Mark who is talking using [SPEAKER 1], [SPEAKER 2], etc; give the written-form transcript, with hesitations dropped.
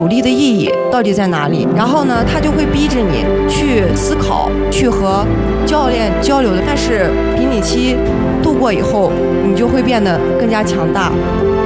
[SPEAKER 1] 努力的意义到底在哪里？然后呢，他就会逼着你去思考，去和教练交流的。但是平底期度过以后，你就会变得更加强大。